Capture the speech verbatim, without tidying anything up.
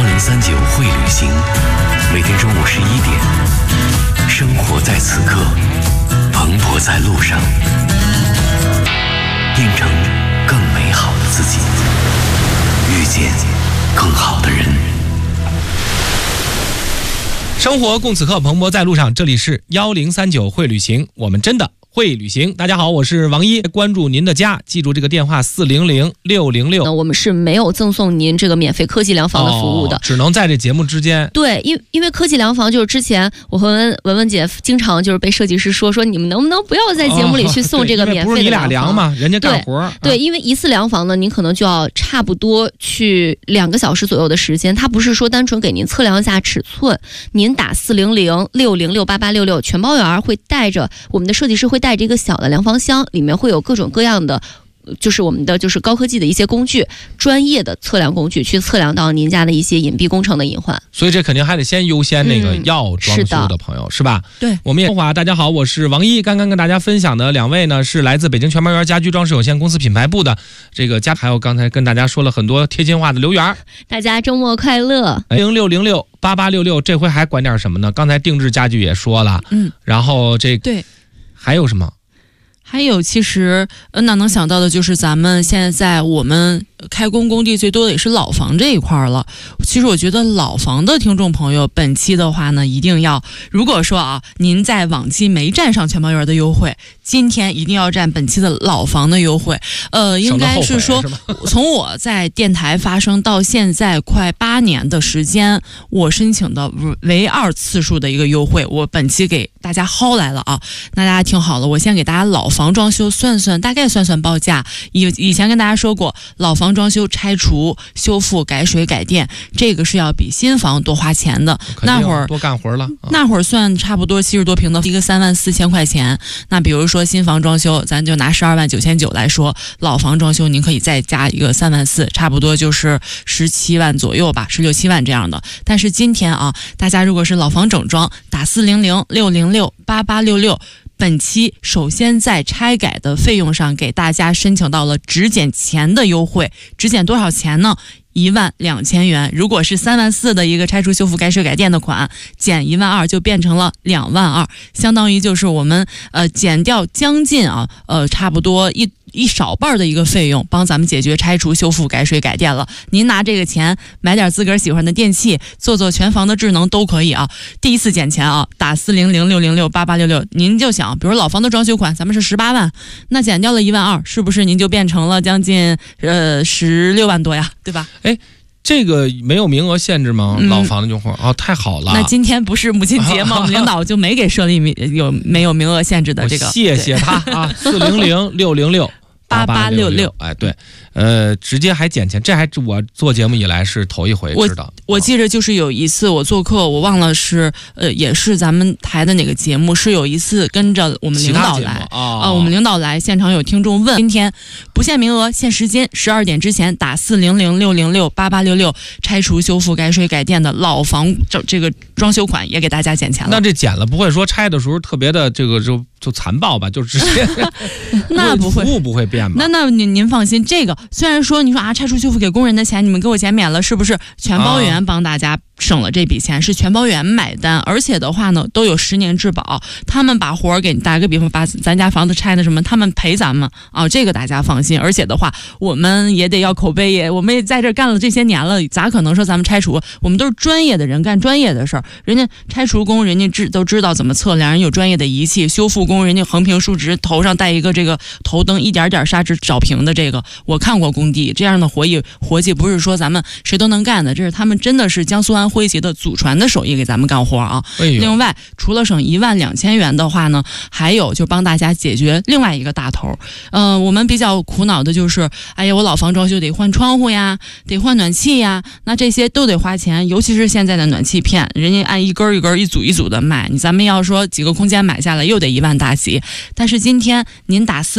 幺零三九会旅行，每天中午十一点，生活在此刻，蓬勃在路上，变成更美好的自己，遇见更好的人。 生活共此刻，蓬勃在路上。这里是幺零三九会旅行，我们真的会旅行。大家好，我是王一，关注您的家，记住这个电话四零零六零六。 我们是没有赠送您这个免费科技粮房的服务的， 哦、只能在这节目之间。 对，因因为科技粮房就是之前我和文文文姐经常就是被设计师说说你们能不能不要在节目里去送这个免费的粮房？ 哦、不是你俩粮嘛，人家干活。 对，对，因为一次粮房呢，您可能就要差不多去两个小时左右的时间，它不是说单纯给您测量一下尺寸，您打四零零六零六八八六六，全包员会带着我们的设计师会带着一个小的粮房箱，里面会有各种各样的。就是我们的就是高科技的一些工具，专业的测量工具，去测量到您家的一些隐蔽工程的隐患。 所以这肯定还得先优先那个要装修的朋友、嗯、是, 是吧？ 对， 我们也话，大家好，我是王一。刚刚跟大家分享的两位呢，是来自北京全包园家居装饰有限公司品牌部的这个家，还有刚才跟大家说了很多贴心话的刘源。 大家周末快乐！ 零六零六八八六六，这回还管点什么呢？刚才定制家具也说了， 嗯， 然后这对， 还有什么？ 还有，其实呃，哪能想到的就是咱们现在在我们开工工地最多的也是老房这一块了。其实我觉得老房的听众朋友，本期的话呢，一定要，如果说啊，您在往期没占上全包园的优惠，今天一定要占本期的老房的优惠。呃，应该是说，从我在电台发声到现在快八年的时间，我申请的唯二次数的一个优惠，我本期给大家薅来了啊！那大家听好了，我先给大家老房装修算算，大概算算报价。以以前跟大家说过，老房装修拆除、修复、改水、改电，这个是要比新房多花钱的。那会儿多干活了， 啊、那会儿算差不多七十多平的一个三万四千块钱。那比如说新房装修，咱就拿十二万九千九来说，老房装修您可以再加一个三万四，差不多就是十七万左右吧，十六七万这样的。但是今天啊，大家如果是老房整装，打四零零六零六八八六六。本期首先在拆改的费用上给大家申请到了只减钱的优惠，只减多少钱呢？一万两千元。如果是三万四的一个拆除修复改水改电的款，减一万二就变成了两万二，相当于就是我们呃减掉将近啊呃差不多一一少半的一个费用，帮咱们解决拆除修复改水改电了。您拿这个钱买点自个儿喜欢的电器，做做全房的智能都可以啊。第一次减钱啊，打四零零六零六八八六六，您就想，比如老房的装修款咱们是十八万，那减掉了一万二，是不是您就变成了将近呃十六万多呀，对吧？ 哎，这个没有名额限制吗？嗯、老房的用户哦，太好了。 那今天不是母亲节吗？我们领导就没给设立有没有名额限制的这个。 谢谢他啊，四零零六零六八八六六。哎，对，呃，直接还减钱，这还我做节目以来是头一回知道。 我, 我记着就是有一次我做客，我忘了是呃也是咱们台的哪个节目，是有一次跟着我们领导来啊、 哦呃，我们领导来现场有听众问，今天不限名额，限时间，十二点之前打四零零六零六八八六六，拆除修复改水改电的老房这这个装修款也给大家减钱了。 那这减了不会说拆的时候特别的这个就就残暴吧？就直接那不会， 服务不会变吧？ 那那您您放心，这个虽然说你说啊拆除修复给工人的钱你们给我减免了，是不是全包员帮大家省了这笔钱？啊、是全包员买单，而且的话呢都有十年质保，他们把活儿给打个比方，把咱家房子拆的什么，他们赔咱们啊，这个大家放心。而且的话，我们也得要口碑，也我们也在这干了这些年了，咋可能说咱们拆除？我们都是专业的人干专业的事儿，人家拆除工人家知都知道怎么测量，人有专业的仪器，修复工人家横平竖直，头上带一个这个头灯，一点点砂纸找平的，这个我看过工地这样的活艺活计，不是说咱们谁都能干的，这是他们真的是江苏安徽籍的祖传的手艺给咱们干活啊。 哎、 另外除了省一万两千元的话呢，还有就帮大家解决另外一个大头。呃，我们比较苦恼的就是，哎呀，我老房装修得换窗户呀，得换暖气呀，那这些都得花钱，尤其是现在的暖气片，人家按一根一根一组一组的卖，你咱们要说几个空间买下来又得一万大几。但是今天您打四